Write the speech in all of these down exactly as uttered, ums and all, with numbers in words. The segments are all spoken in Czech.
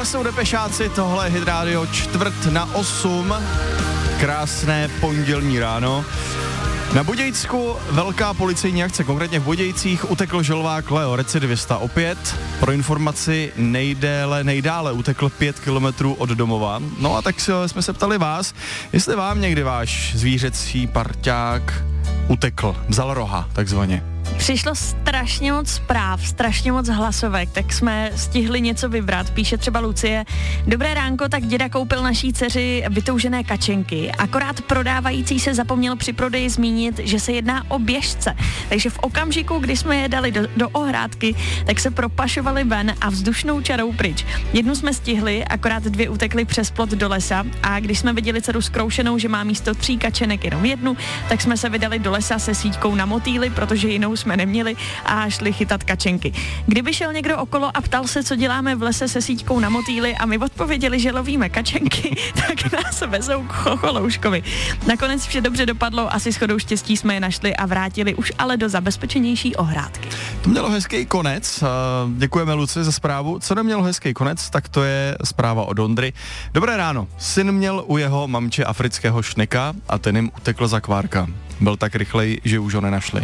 jsou Depešáci, tohle je Hit Radio čtvrt na osm. Krásné pondělní ráno. Na Budějsku velká policejní akce, konkrétně v Budějcích utekl želvák Leo, recidivista opět. Pro informaci nejdéle, nejdále utekl pět kilometrů od domova. No a tak jsme se ptali vás, jestli vám někdy váš zvířecí parťák utekl, vzal roha, takzvaně. Přišlo strašně moc zpráv, strašně moc hlasovek, tak jsme stihli něco vybrat. Píše třeba Lucie: Dobré ránko, tak děda koupil naší dceři vytoužené kačenky. Akorát prodávající se zapomněl při prodeji zmínit, že se jedná o běžce. Takže v okamžiku, kdy jsme je dali do, do ohrádky, tak se propašovali ven a vzdušnou čarou pryč. Jednu jsme stihli, akorát dvě utekly přes plot do lesa a když jsme viděli dceru zkroušenou, že má místo tří kačenek jenom jednu, tak jsme se vydali do lesa se síťkou na motýly, protože jinou jsme neměli a šli chytat kačenky. Kdyby šel někdo okolo a ptal se, co děláme v lese se síťkou na motýly a my odpověděli, že lovíme kačenky, tak nás vezou k chocholouškovi. Nakonec vše dobře dopadlo, asi shodou štěstí jsme je našli a vrátili už ale do zabezpečenější ohrádky. To mělo hezký konec, děkujeme Luci za zprávu. Co nemělo hezký konec, tak to je zpráva od Ondry. Dobré ráno, syn měl u jeho mamče afrického šneka a ten jim utekl za kvárka. Byl tak rychlej, že už ho nenašli.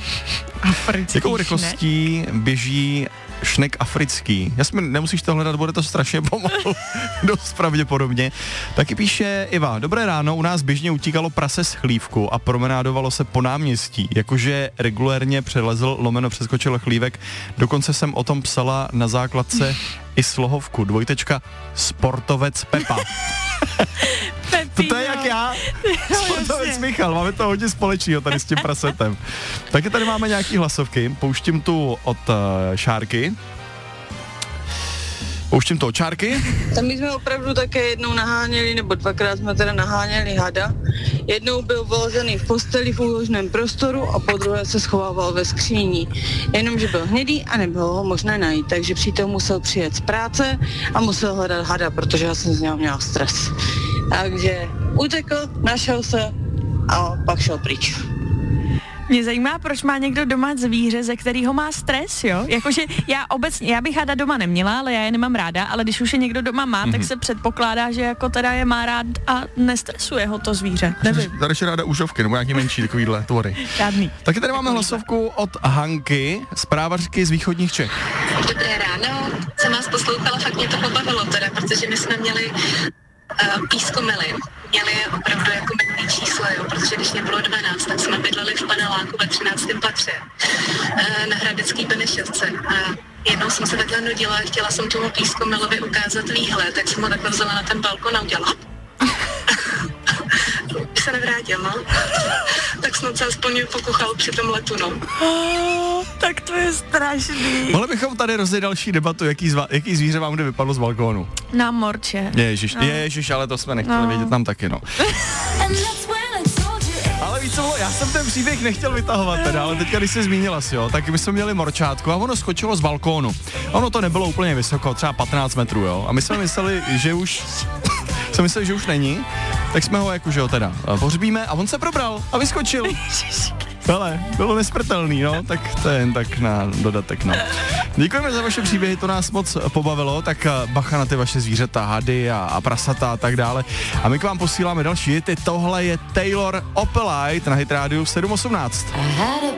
Jakou rychlostí běží šnek africký? Jasně, nemusíš to hledat, bude to strašně pomalu, dost pravděpodobně. Taky píše Iva: Dobré ráno, u nás běžně utíkalo prase z chlívku a promenádovalo se po náměstí, jakože regulérně přelezl, lomeno přeskočil chlívek. Dokonce jsem o tom psala na základce i slohovku, dvojtečka, sportovec Pepa. To, to je jak já, sportovec Michal, máme to hodně společného tady s tím prasetem. Taky tady máme nějaký hlasovky, pouštím tu od uh, Šárky. Pouštím to od Šárky. Tam my jsme opravdu také jednou naháněli, nebo dvakrát jsme teda naháněli hada. Jednou byl vložený v posteli v úložném prostoru a po druhé se schovával ve skříni. Jenomže byl hnědý a nebylo ho možné najít, takže přítel musel přijet z práce a musel hledat hada, protože já jsem z něho měla stres. Takže utekl, našel se a pak šel pryč. Mě zajímá, proč má někdo doma zvíře, ze kterého má stres, jo? Jakože já obecně, já bych hada doma neměla, ale já je nemám ráda, ale když už je někdo doma má, mm-hmm. tak se předpokládá, že jako teda je má rád a nestresuje ho to zvíře. Nevím. Tady ještě ráda užovky, nebo nějaký menší takovýhle tvory. Žádný. Taky tady máme hlasovku od Hanky, zprávařky z východních Čech. Dobré ráno, jsem vás poslouchala, fakt mě to pobavilo teda, protože my jsme měli Uh, pískomily. Měli je opravdu jako minulý číslo, jo, protože když mě bylo dvanáct, tak jsme bydleli v paneláku ve třináctém patře uh, na Hradecký Benešovce. A jednou jsem se takhle nudila a chtěla jsem tomu pískomilovi ukázat výhled, tak jsem ho takhle vzala na ten balkon a udělala. Už se nevrátil, no. Tak snad se aspoň pokuchal při tom letu, no. Oh, tak to je strašný. Mohli bychom tady rozjet další debatu, jaký, zva, jaký zvíře vám kdy vypadlo z balkónu. Na morče. Ježiš, no. ježiš, ale to jsme nechtěli no. vědět, tam taky, no. Ale víš co, já jsem ten příběh nechtěl vytahovat teda, ale teďka, když jsi zmínila si, jo, tak my jsme měli morčátku a ono skočilo z balkónu. Ono to nebylo úplně vysoko, třeba patnáct metrů, jo. A my jsme mysleli, že už... jsem myslel, že už není, tak jsme ho jakože ho teda pohřbíme a on se probral a vyskočil. Hele, bylo nesmrtelný, no, tak to je jen tak na dodatek, no. Děkujeme za vaše příběhy, to nás moc pobavilo, tak bacha na ty vaše zvířata, hady a, a prasata a tak dále. A my k vám posíláme další hity, tohle je Taylor Opelite na Hit Radio sedm osmnáct.